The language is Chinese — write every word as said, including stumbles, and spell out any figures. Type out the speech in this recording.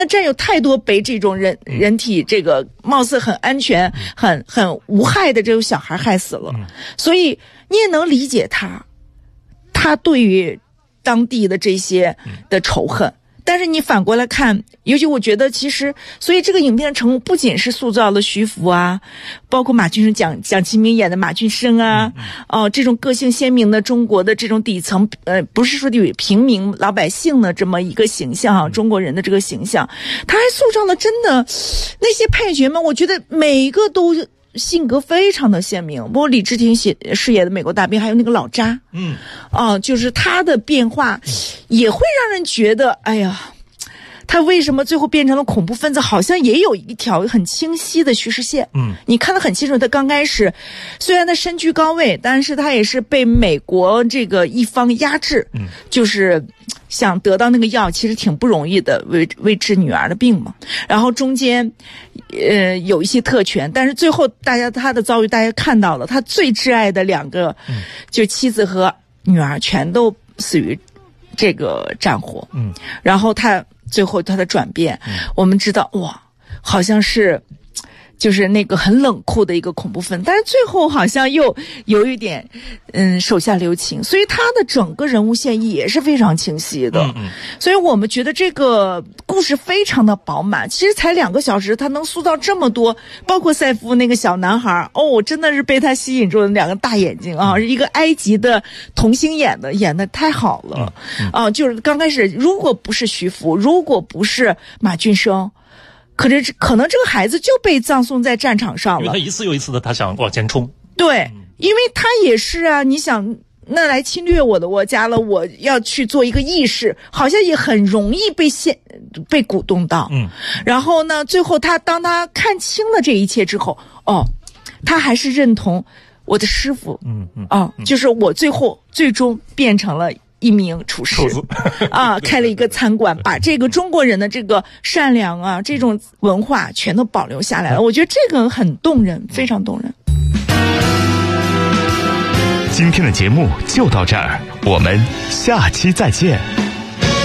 站有太多被这种人人体这个貌似很安全、很很无害的这种小孩害死了，所以你也能理解他，他对于当地的这些的仇恨。但是你反过来看，尤其我觉得其实，所以这个影片的成功不仅是塑造了徐福啊，包括马俊生、蒋蒋奇明演的马俊生啊，哦、呃，这种个性鲜明的中国的这种底层，呃，不是说的平民老百姓的这么一个形象啊，中国人的这个形象，他还塑造了真的那些配角们，我觉得每一个都性格非常的鲜明，包括李治廷饰饰演的美国大兵，还有那个老扎，嗯，啊、呃，就是他的变化也会让人觉得，哎呀，他为什么最后变成了恐怖分子？好像也有一条很清晰的叙事线，嗯，你看得很清楚。他刚开始虽然他身居高位，但是他也是被美国这个一方压制，嗯，就是想得到那个药，其实挺不容易的，为为治女儿的病嘛。然后中间。呃，有一些特权，但是最后大家他的遭遇大家看到了，他最挚爱的两个，嗯、就妻子和女儿全都死于这个战火。嗯，然后他最后他的转变，嗯、我们知道哇，好像是。就是那个很冷酷的一个恐怖分子，但是最后好像又有一点，嗯，手下留情，所以他的整个人物线也是非常清晰的。嗯嗯，所以我们觉得这个故事非常的饱满，其实才两个小时，他能塑造这么多，包括赛夫那个小男孩，哦，真的是被他吸引住了，两个大眼睛啊，一个埃及的童星演的，演的太好了。嗯嗯、啊，就是刚开始，如果不是徐福，如果不是马俊生。可是可能这个孩子就被葬送在战场上了， 因为他一次又一次的他想往前冲。 对，因为他也是啊，你想那来侵略我的国家了，我要去做一个义士，好像也很容易被现被鼓动到。嗯，然后呢，最后他当他看清了这一切之后，哦，他还是认同我的师傅。嗯嗯，哦，就是我最后最终变成了。一名厨师啊，开了一个餐馆，把这个中国人的这个善良啊，这种文化全都保留下来了。我觉得这个很动人，非常动人。 今天的节目就到这儿，我们下期再见。